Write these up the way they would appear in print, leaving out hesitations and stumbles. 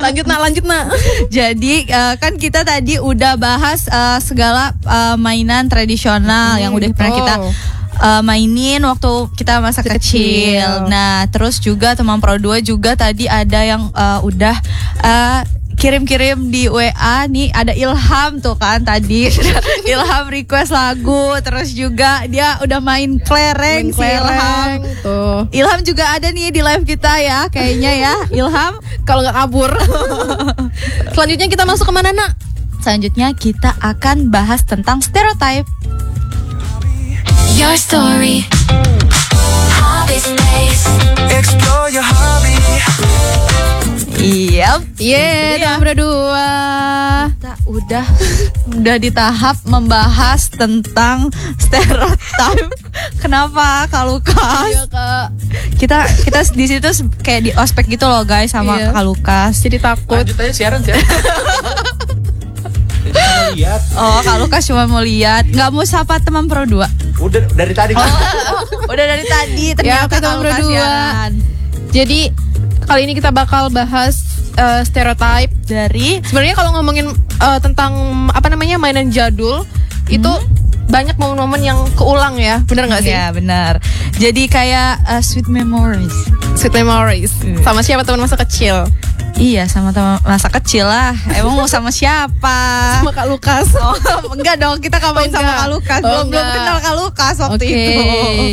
Lanjut nak. Jadi kan kita tadi udah bahas segala mainan tradisional yang udah pernah kita mainin waktu kita masa kecil. Nah, terus juga teman Pro 2 juga tadi ada yang udah kirim-kirim di WA nih, ada Ilham tuh kan tadi. Ilham request lagu, terus juga dia udah main kelereng si Ilham. Tuh. Ilham juga ada nih di live kita ya, kayaknya ya. Ilham Kalau nggak kabur. Selanjutnya kita masuk kemana nak? selanjutnya kita akan bahas tentang stereotype. Your story. Hobby space. Explore your hobby. Teman Pro 2. Kita udah di tahap membahas tentang stereotype. Kenapa Kak Lukas? Iya Kak. Kita di situ kayak di ospek gitu loh guys sama Iya. Kak Lukas. Jadi takut. Lanjut aja siaran. Lihat. Oh, Kak Lukas cuma mau lihat, nggak mau sapa teman Pro 2. Udah dari tadi. Udah dari tadi Ya, ternyata Kak Kak Pro Lukas 2. siaran. Jadi kali ini kita bakal bahas stereotype. Dari Sebenarnya kalau ngomongin tentang mainan jadul itu banyak momen-momen yang keulang ya, bener nggak sih? ya benar. Jadi kayak sweet memories. Sweet memories. Sama siapa teman masa kecil? Iya, sama teman masa kecil lah. Emang mau sama siapa? Sama Kak Lukas. Oh, enggak dong, kita gak main sama enggak. Kak Lukas. Oh, Belum enggak. kenal Kak Lukas waktu Oke. itu.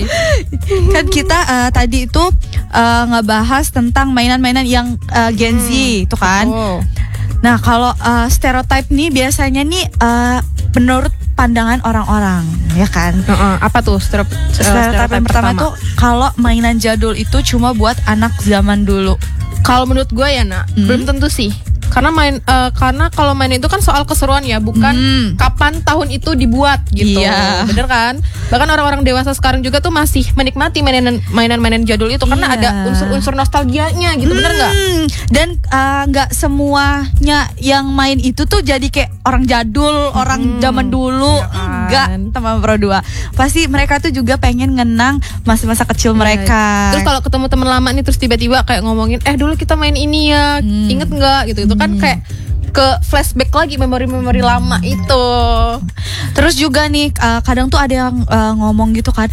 Kan kita tadi itu ngebahas tentang mainan-mainan yang Gen Z itu kan. Oh. Nah, kalau stereotype nih biasanya nih menurut pandangan orang-orang, ya kan? Apa tuh Stereotype yang pertama tuh kalau mainan jadul itu cuma buat anak zaman dulu. Kalau menurut gue ya nak, belum tentu sih. Karena karena kalau main itu kan soal keseruan ya, bukan kapan tahun itu dibuat gitu. Iya. Bener kan? Bahkan orang-orang dewasa sekarang juga tuh masih menikmati mainan-mainan jadul itu karena Iya. ada unsur-unsur nostalgianya gitu, bener nggak? Dan nggak semuanya yang main itu tuh jadi kayak orang jadul, orang zaman dulu. Enggak, teman Pro 2. Pasti mereka tuh juga pengen ngenang masa-masa kecil mereka. Terus kalau ketemu teman lama nih terus tiba-tiba kayak ngomongin, dulu kita main ini ya, inget nggak gitu? Itu kan kayak ke flashback lagi memori-memori lama itu. Terus juga nih kadang tuh ada yang ngomong gitu kan,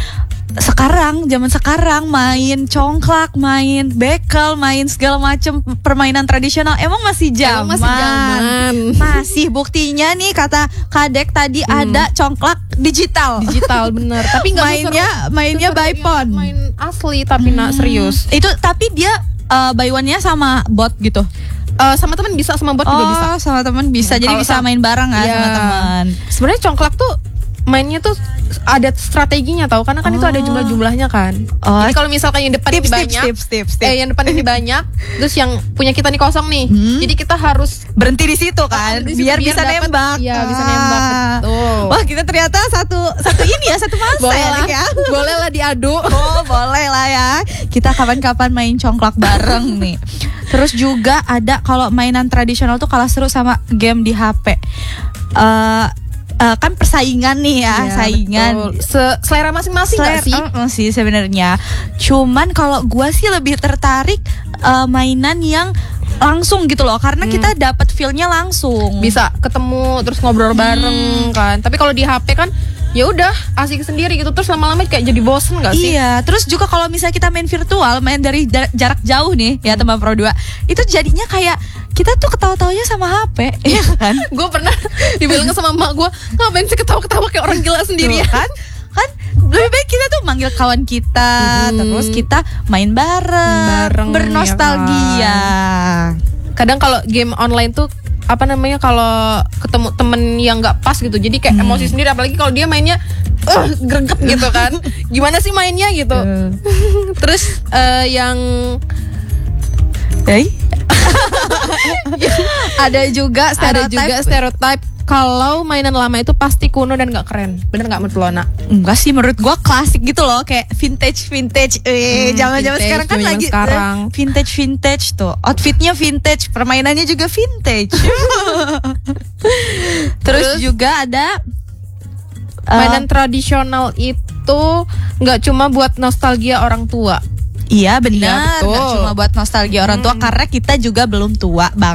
zaman sekarang main congklak, main bekel, main segala macem permainan tradisional emang masih zaman. Masih, buktinya nih kata Kadek tadi ada congklak digital. Digital bener. Tapi nggak mainnya by phone. Main asli tapi nak serius. Itu tapi dia by one-nya sama bot gitu. Sama teman bisa, sama bot juga bisa. Sama teman bisa. Jadi Kalau bisa main bareng kan Iya. sama teman. Sebenarnya congklak tuh mainnya tuh ada strateginya tahu, karena kan itu ada jumlah-jumlahnya kan. Jadi kalau misalkan yang depan ini banyak, tips. yang depan ini banyak, terus yang punya kita nih kosong nih. Jadi kita harus Berhenti di situ kan, di situ, biar bisa dapet- nembak. Iya, bisa nembak. Betul. Wah, kita ternyata satu ini ya, satu masa Boleh ya, lah, Dik, ya. boleh lah diadu. Oh, boleh lah ya. Kita kapan-kapan main congklak bareng nih. Terus juga ada kalau mainan tradisional tuh kalah seru sama game di HP. Kan persaingan nih ya, saingan. Selera masing-masing nggak sih? Sih sebenarnya. Cuman kalau gua sih lebih tertarik mainan yang langsung gitu loh, karena kita dapat feel-nya langsung. Bisa ketemu terus ngobrol bareng kan. Tapi kalau di HP kan ya udah asik sendiri gitu, terus lama-lama kayak jadi bosen nggak sih? Iya, terus juga kalau misalnya kita main virtual, main dari jarak jauh nih ya teman Pro 2, itu jadinya kayak kita tuh ketawa-tawanya sama HP, ya kan? Gue pernah dibilang sama emak gue, ngapain sih ketawa-ketawa kayak orang gila sendiri ya? Kan lebih baik kita tuh manggil kawan kita, terus kita main bareng, bernostalgia. Kadang kalau game online tuh kalau ketemu temen yang nggak pas gitu, jadi kayak emosi sendiri, apalagi kalau dia mainnya greget gitu kan. Gimana sih mainnya gitu. Terus yang ada juga stereotype kalau mainan lama itu pasti kuno dan nggak keren. Bener nggak menurut lo, Nak? Enggak sih, menurut gua klasik gitu loh, kayak vintage. Jangan-jangan vintage, sekarang kan zaman lagi sekarang. vintage tuh. Outfitnya vintage, permainannya juga vintage. Terus juga ada Mainan tradisional itu nggak cuma buat nostalgia orang tua. Iya benar, Iya, betul. nggak cuma buat nostalgia orang tua, karena kita juga belum tua bang.